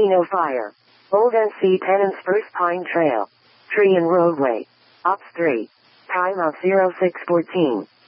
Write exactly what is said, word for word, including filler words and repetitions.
Reno Fire. Old S C Penn Spruce Pine Trail. Tree and roadway. Ops three. Time of zero six fourteen.